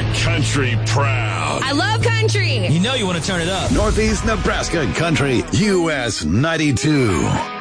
country proud. I love country. You know you want to turn it up. Northeast Nebraska Country, US 92.